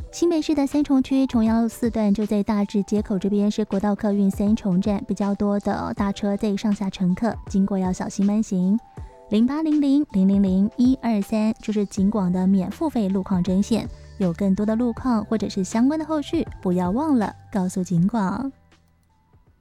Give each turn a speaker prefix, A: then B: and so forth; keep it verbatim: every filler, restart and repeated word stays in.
A: 新北市的三重区重阳路四段就在大直街口这边，是国道客运三重站，比较多的大车在上下乘客，经过要小心慢行。零八零零零零零一二三就是警广的免付费路况专线，有更多的路况或者是相关的后续，不要忘了告诉警广。